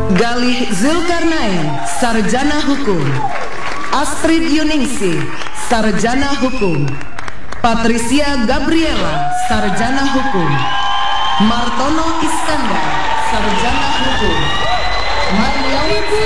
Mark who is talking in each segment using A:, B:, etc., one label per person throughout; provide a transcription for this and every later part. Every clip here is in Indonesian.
A: Galih Zulkarnain, Sarjana Hukum. Astrid Yuningsih, Sarjana Hukum. Patricia Gabriela, Sarjana Hukum. Martono Iskandar, Sarjana Hukum.
B: Ibu,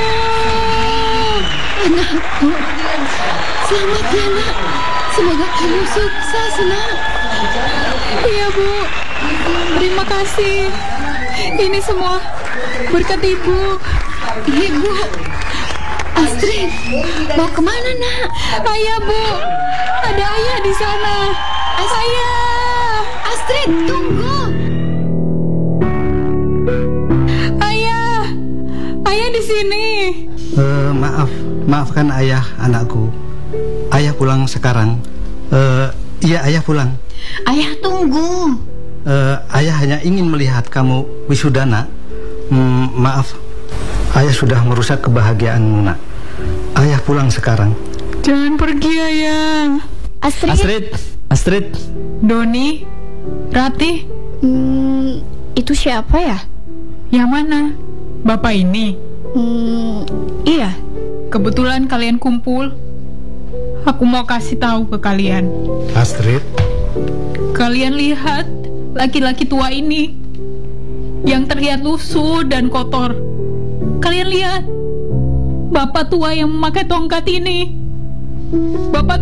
B: anakku, selamat ya nak. Semoga kamu sukses nak.
C: Iya Bu, terima kasih. Ini semua berkat Ibu.
B: Ibu, Astrid, mau kemana nak?
C: Ayah Bu, ada ayah di sana. Ayah,
B: Astrid, tunggu.
C: Ayah di sini.
D: Maafkan ayah, anakku. Ayah pulang sekarang. Iya, ayah pulang.
B: Ayah tunggu.
D: Ayah hanya ingin melihat kamu wisuda, nak. Maaf, ayah sudah merusak kebahagiaanmu, nak. Ayah pulang sekarang.
C: Jangan pergi ayah.
D: Astrid.
C: Doni, Ratih.
B: Itu siapa ya?
C: Yang mana? Bapak ini?
B: Iya.
C: Kebetulan kalian kumpul. Aku mau kasih tahu ke kalian.
D: Astrid.
C: Kalian lihat laki-laki tua ini yang terlihat lusuh dan kotor. Kalian lihat bapak tua yang memakai tongkat ini. Bapak